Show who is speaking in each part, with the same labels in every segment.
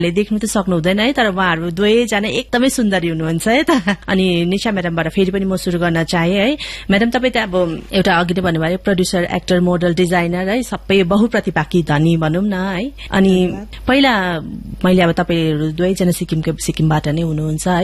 Speaker 1: देख्नु त सक्नु हुँदैन है, तर उहाँहरू दुवैजना एकदमै सुन्दरी हुनुहुन्छ है त। अनि निशा म्याडमबाट फेरि पनि म सुरु गर्न चाहे है। म्याडम, तपाईँ त अब एउटा अघि नै भन्नुभयो प्रोड्युसर, एक्टर, मोडल, डिजाइनर है, सबै बहुप्रतिभाकी धनी भनौँ न है। अनि पहिला मैले अब तपाईँहरू दुवैजना सिक्किमबाट नै हुनुहुन्छ है।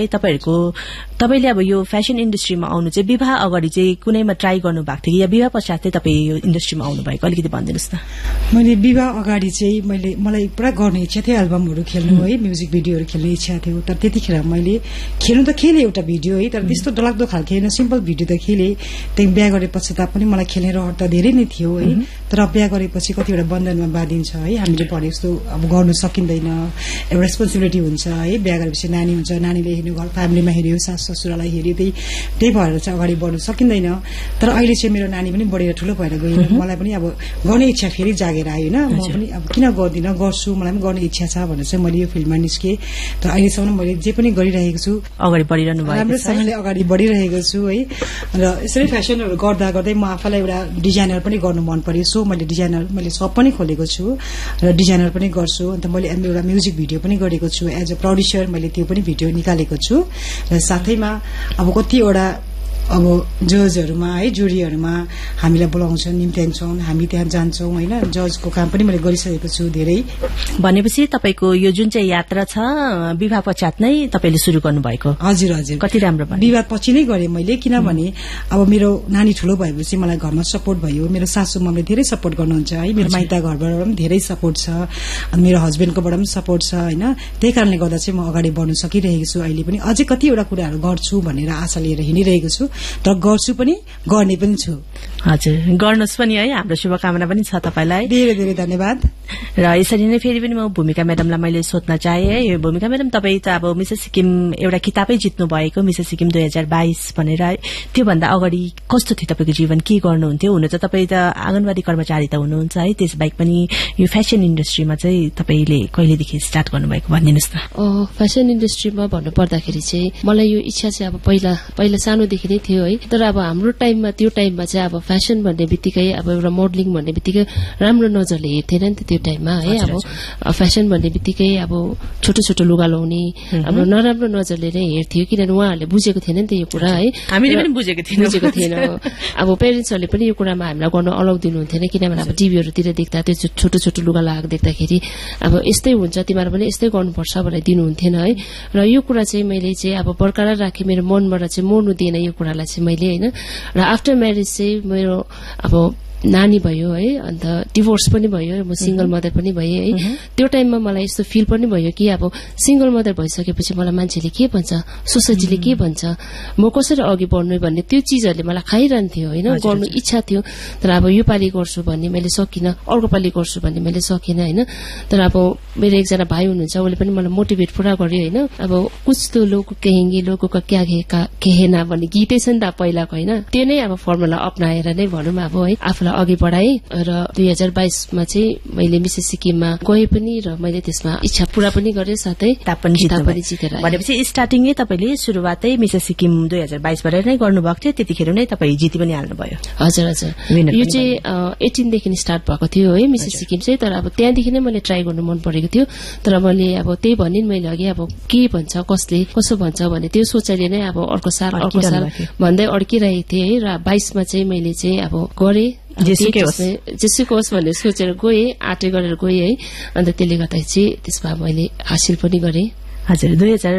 Speaker 1: तपाईँले अब यो फेसन इन्डस्ट्रीमा आउनु चाहिँ विवाह अगाडि चाहिँ कुनैमा ट्राई गर्नु भएको थियो कि या विवाह पश्चात चाहिँ तपाईँ यो इन्डस्ट्रीमा आउनु भएको, अलिकति भनिदिनुहोस् न।
Speaker 2: मैले विवाह अगाडि चाहिँ मलाई पुरा गर्ने इच्छा थियो, एल्बमहरू खेल्नु है, म्युजिक भिडियोहरू खेल्ने इच्छा थियो। तर त्यतिखेर मैले खेल्नु त खेलेँ एउटा भिडियो है, तर त्यस्तो डरलाग्दो खालको होइन, सिम्पल भिडियो त खेलेँ। त्यहाँदेखि बिहा गरेपछि तापनि मलाई खेल्ने रहर त धेरै नै थियो है। तर बिहा गरेपछि कतिवटा बन्धनमा बाँधिन्छ है, हामीले भने जस्तो अब गर्नु सकिँदैन, एउटा रेस्पोन्सिबिलिटी हुन्छ है। बिहा गरेपछि नानी हुन्छ, नानीले हेर्नु, घर फ्यामिलीमा हेऱ्यो, सास ससुरालाई हेऱ्यो, त्यही भएर चाहिँ अगाडि बढ्नु सकिँदैन। तर अहिले चाहिँ मेरो नानी पनि बढेर ठुलो भएर गयो, मलाई पनि अब गर्ने इच्छा फेरि जागेर आयो होइन। म पनि अब किन गर्दिनँ, गर्छु, मलाई पनि गर्ने इच्छा छ भनेर चाहिँ मैले यो फिल्डमा निस्केँ। तर अहिलेसम्म मैले जे पनि गरिरहेको छु,
Speaker 1: अगाडि बढिरहनु भएको छ,
Speaker 2: राम्रोसँगले अगाडि बढिरहेको छु है। र यसरी फेसनहरू गर्दा गर्दै म आफूलाई एउटा डिजाइनर पनि गर्नु मन पर्यो। सो मैले सप पनि खोलेको छु र डिजाइनर पनि गर्छु। अन्त मैले एउटा म्युजिक भिडियो पनि गरेको छु एज अ प्रड्युसर, मैले त्यो पनि भिडियो निकालेको छु। र साथैमा अब कतिवटा अब जजहरूमा है, जुरीहरूमा हामीलाई बोलाउँछन्, निम्त्याउँछन्, हामी त्यहाँ जान्छौँ होइन। जजको काम पनि मैले गरिसकेको छु धेरै।
Speaker 1: भनेपछि तपाईँको यो जुन चाहिँ यात्रा छ विवाह पश्चात नै तपाईँले शुरू गर्नुभएको?
Speaker 2: हजुर हजुर,
Speaker 1: कति राम्रो भयो।
Speaker 2: विवाह पछि नै गरेँ मैले, किनभने अब मेरो नानी ठुलो भएपछि मलाई घरमा सपोर्ट भयो। मेरो सासू मम्मीले धेरै सपोर्ट गर्नुहुन्छ है, मेरो माइता घरबाट पनि धेरै सपोर्ट छ, अनि मेरो हस्बेन्डकोबाट पनि सपोर्ट छ होइन। त्यही कारणले गर्दा चाहिँ म अगाडि बढ्न सकिरहेको छु। अहिले पनि अझै कतिवटा कुराहरू गर्छु भनेर आशा लिएर हिँडिरहेको छु, तर गर्छु पनि, गर्ने पनि छु।
Speaker 1: हजुर, गर्नुहोस् पनि है, हाम्रो शुभकामना पनि छ तपाईँलाई।
Speaker 2: धेरै धेरै धन्यवाद।
Speaker 1: र यसरी नै फेरि पनि म भूमिका म्याडमलाई मैले सोध्न चाहे है। यो भूमिका म्याडम, तपाईँ त अब मिसेस सिक्किम एउटा किताबै जित्नु भएको, मिसेस सिक्किम 2022 भनेर है। त्योभन्दा अगाडि कस्तो थियो तपाईँको जीवन, के गर्नुहुन्थ्यो? हुन त तपाईँ त आँगनवाडी कर्मचारी त हुनुहुन्छ है, त्यसबाहेक पनि यो फेसन इन्डस्ट्रीमा चाहिँ तपाईँले कहिलेदेखि स्टार्ट गर्नुभएको भनिदिनुहोस् न।
Speaker 3: फेसन इन्डस्ट्रीमा भन्नुपर्दाखेरि चाहिँ मलाई यो इच्छा चाहिँ अब पहिला सानोदेखि नै थियो है। तर अब हाम्रो टाइममा, त्यो टाइममा चाहिँ अब फेसन भन्ने बित्तिकै, अब एउटा मोडलिङ भन्ने बित्तिकै राम्रो नजरले हेर्थेन नि त त्यो टाइममा है। अब फेसन भन्ने बित्तिकै अब छोटो छोटो लुगा लाउने अब नराम्रो नजरले नै हेर्थ्यो, किनभने उहाँहरूले बुझेको थिएन नि त यो कुरा है।
Speaker 1: हामीले पनि बुझेको
Speaker 3: थिएन। अब पेरेन्ट्सहरूले पनि यो कुरामा हामीलाई गर्न अलाउ दिनुहुन्थेन, किनभने अब टिभीहरूतिर देख्दा त्यो छोटो छोटो लुगा लगाएको देख्दाखेरि अब यस्तै हुन्छ, तिमीहरू पनि यस्तै गर्नुपर्छ भनेर दिनुहुन्थेन है। र यो कुरा चाहिँ मैले चाहिँ अब बरकरार राखेँ, मेरो मनबाट चाहिँ मोड्नु दिएन यो कुरालाई चाहिँ मैले होइन। र आफ्टर म्यारेज चाहिँ मेरो अब नानी भयो है, अन्त डिभोर्स पनि भयो, म सिंगल मदर पनि भएँ है। त्यो टाइममा मलाई यस्तो फिल पनि भयो कि अब सिंगल मदर भइसकेपछि मलाई मान्छेले के भन्छ, सोसाइटीले के भन्छ, म कसरी अघि बढ्नु भन्ने त्यो चिजहरूले मलाई खाइरहन्थ्यो होइन। गर्नु इच्छा थियो, तर अब यो पालि गर्छु भन्ने मैले सकिनँ, अर्को पालि गर्छु भन्ने मैले सकिनँ होइन। तर अब मेरो एकजना भाइ हुनुहुन्छ, उसले पनि मलाई मोटिभेट पुरा गर्यो होइन। अब कुछ त लोगों कहेंगे, लोगों का क्या कहेना भन्ने गीतै छ नि त पहिलाको होइन। त्यो नै अब फर्मुला अपनाएर नै भनौँ अब है, आफूलाई अघि बढाएँ। र 2022 चाहिँ मैले मिसेस सिक्किममा गए पनि, र मैले त्यसमा इच्छा पूरा पनि गरेँ, साथै
Speaker 1: किताब पनि जितेर। भनेपछि स्टार्टिङै तपाईँले सुरुवातै मिसेस सिक्किम 2022 बाट नै गर्नुभएको थियो, त्यतिखेर नै तपाईँ जिति पनि हाल्नुभयो?
Speaker 3: हजुर हजुर, यो चाहिँ 18 देखि स्टार्ट भएको थियो है मिसेस सिक्किम चाहिँ। तर अब त्यहाँदेखि नै मैले ट्राई गर्नु मन परेको थियो, तर मैले अब त्यही भने मैले अघि अब के भन्छ, कसले कसो भन्छ भने त्यो सोचाइले नै अब अर्को साल भन्दै अड्किरहेको थिएँ है। र 22 मा चाहिँ मैले चाहिँ अब गरेँ, जेसुकै होस् भनेर सोचेर गएँ, आँटे गरेर गएँ है। अन्त त्यसले गर्दा चाहिँ त्यसमा मैले हासिल पनि गरेँ।
Speaker 1: हजुर,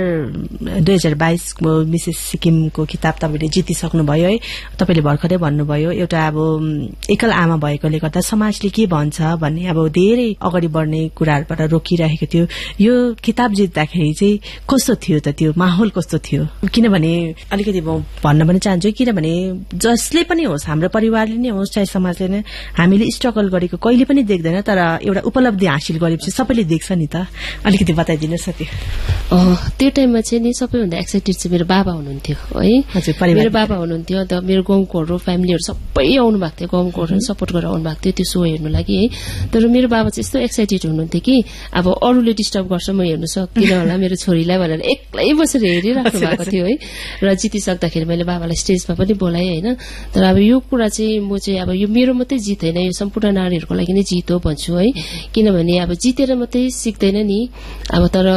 Speaker 1: 2022 को मिसेस सिक्किमको किताब तपाईँले जितिसक्नुभयो है। तपाईँले भर्खरै भन्नुभयो एउटा अब एकल आमा भएकोले गर्दा समाजले के भन्छ भन्ने अब धेरै अगाडि बढ्ने कुराहरूबाट रोकिरहेको थियो। यो किताब जित्दाखेरि चाहिँ कस्तो थियो त, त्यो माहौल कस्तो थियो? किनभने अलिकति म भन्न पनि चाहन्छु, किनभने जसले पनि होस्, हाम्रो परिवारले नै होस् चाहे समाजले नै, हामीले स्ट्रगल गरेको कहिले पनि देख्दैन, तर एउटा उपलब्धि हासिल गरेपछि सबैले देख्छ नि त। अलिकति बताइदिनुहोस् न त्यो।
Speaker 3: त्यो टाइममा चाहिँ नि सबैभन्दा एक्साइटेड चाहिँ मेरो बाबा हुनुहुन्थ्यो है मेरो बाबा हुनुहुन्थ्यो अन्त मेरो गाउँकोहरू फ्यामिलीहरू सबै आउनु भएको थियो गाउँकोहरू सपोर्ट गरेर आउनु भएको थियो त्यो शो हेर्नु लागि है तर मेरो बाबा चाहिँ यस्तो एक्साइटेड हुनुहुन्थ्यो कि अब अरूले डिस्टर्ब गर्छ म हेर्नु सक्दिनँ होला मेरो छोरीलाई भनेर एक्लै बसेर हेरिराख्नु भएको थियो है र जितिसक्दाखेरि मैले बाबालाई स्टेजमा पनि बोलाएँ होइन तर अब यो कुरा चाहिँ म चाहिँ अब यो मेरो मात्रै जित होइन यो सम्पूर्ण नारीहरूको लागि नै जित हो भन्छु है किनभने अब जितेर मात्रै सिक्दैन नि अब तर